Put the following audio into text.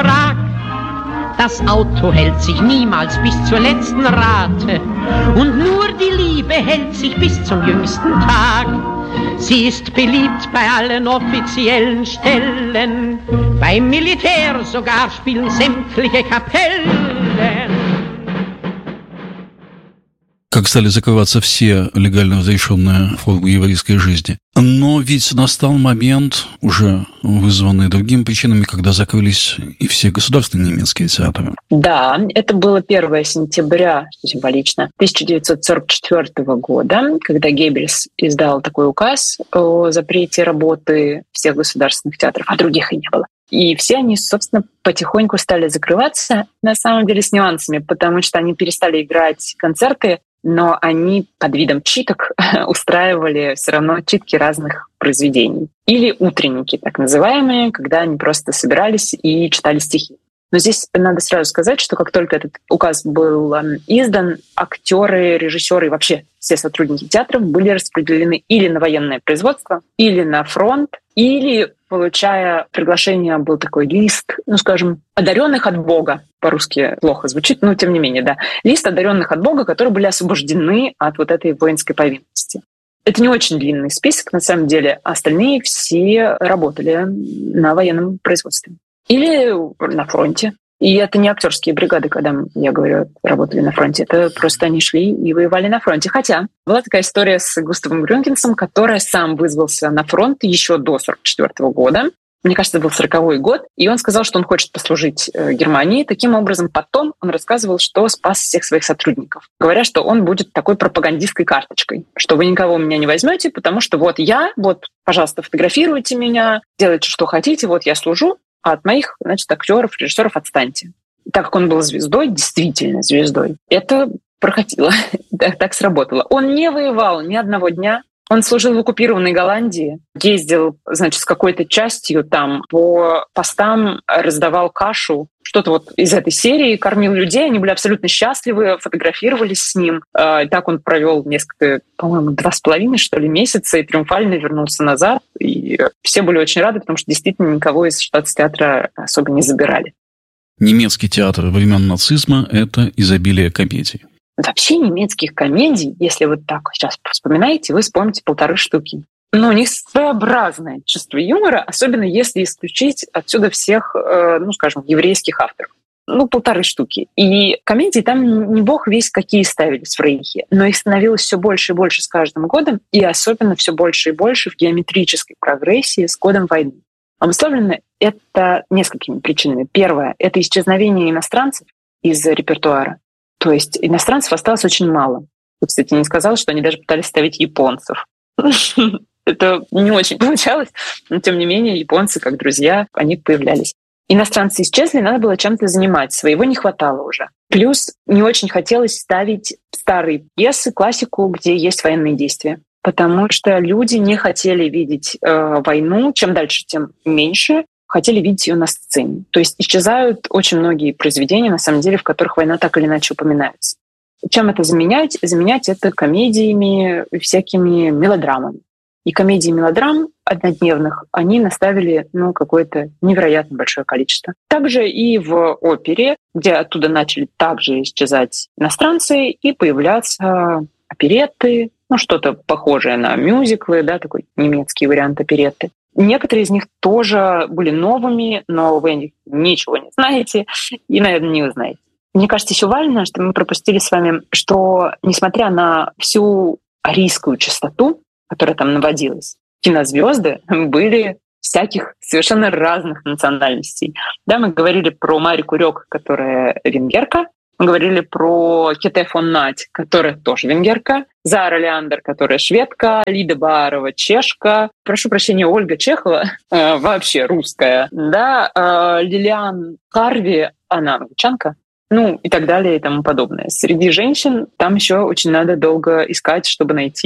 Ertrag. Das Auto hält sich niemals bis zur letzten Rate und nur die Liebe hält sich bis zum jüngsten Tag. Sie ist beliebt bei allen offiziellen Stellen, beim Militär sogar spielen sämtliche Kapellen. Как стали закрываться все легально разрешенные формы еврейской жизни. Но ведь настал момент, уже вызванный другими причинами, когда закрылись и все государственные немецкие театры. Да, это было 1 сентября, что символично, 1944 года, когда Геббельс издал такой указ о запрете работы всех государственных театров, а других и не было. И все они, собственно, потихоньку стали закрываться, на самом деле с нюансами, потому что они перестали играть концерты, но они под видом читок устраивали все равно читки разных произведений. Или утренники, так называемые, когда они просто собирались и читали стихи. Но здесь надо сразу сказать, что как только этот указ был издан, актеры, режиссеры и вообще все сотрудники театров были распределены или на военное производство, или на фронт, или, получая приглашение, был такой лист, одаренных от Бога. По-русски плохо звучит, но тем не менее, да. Лист одаренных от Бога, которые были освобождены от вот этой воинской повинности. Это не очень длинный список, на самом деле. Остальные все работали на военном производстве. Или на фронте. И это не актерские бригады, когда я говорю, работали на фронте. Это просто они шли и воевали на фронте. Хотя была такая история с Густавом Грюндгенсом, который сам вызвался на фронт еще до 1944 года. Мне кажется, это был 1940 год. И он сказал, что он хочет послужить Германии. Таким образом, потом он рассказывал, что спас всех своих сотрудников. Говоря, что он будет такой пропагандистской карточкой. Что вы никого у меня не возьмете, потому что вот я, пожалуйста, фотографируйте меня, делайте, что хотите, вот я служу. А от моих, актеров, режиссеров отстаньте. Так как он был звездой, действительно звездой, это прокатило, так сработало. Он не воевал ни одного дня. Он служил в оккупированной Голландии, ездил, с какой-то частью там по постам, раздавал кашу, что-то из этой серии, кормил людей, они были абсолютно счастливы, фотографировались с ним. И так он провел несколько, по-моему, 2,5, месяца и триумфально вернулся назад. И все были очень рады, потому что действительно никого из штатс-театра особо не забирали. Немецкий театр времен нацизма — это изобилие комедий. Вообще немецких комедий, если вы так сейчас вспоминаете, вы вспомните 1,5 штуки. Но у них своеобразное чувство юмора, особенно если исключить отсюда всех, еврейских авторов. 1,5 штуки. И комедии там не бог весть какие ставились в Рейхе, но их становилось все больше и больше с каждым годом, и особенно все больше и больше в геометрической прогрессии с годом войны. Обусловлено это несколькими причинами. Первое — это исчезновение иностранцев из репертуара. То есть иностранцев осталось очень мало. Тут, кстати, не сказала, что они даже пытались ставить японцев. Это не очень получалось, но тем не менее японцы, как друзья, они появлялись. Иностранцы исчезли, надо было чем-то занимать, своего не хватало уже. Плюс не очень хотелось ставить старые пьесы, классику, где есть военные действия. Потому что люди не хотели видеть войну, чем дальше, тем меньше, хотели видеть ее на сцене. То есть исчезают очень многие произведения, на самом деле, в которых война так или иначе упоминается. Чем это заменять? Заменять это комедиями, всякими мелодрамами. И комедий и мелодрам однодневных они наставили какое-то невероятно большое количество. Также и в опере, где оттуда начали также исчезать иностранцы и появляться оперетты, что-то похожее на мюзиклы, такой немецкий вариант оперетты. Некоторые из них тоже были новыми, но вы о них ничего не знаете и, наверное, не узнаете. Мне кажется, еще важно, что мы пропустили с вами, что, несмотря на всю арийскую чистоту, которая там наводилась, кинозвезды были всяких совершенно разных национальностей. Да, мы говорили про Марику Рёк, которая венгерка, мы говорили про Кете фон Нать, которая тоже венгерка, Зара Леандер, которая шведка, Лида Баарова, чешка, прошу прощения, Ольга Чехова, вообще русская, да, Лилиан Харви, она англичанка, и так далее и тому подобное. Среди женщин там еще очень надо долго искать, чтобы найти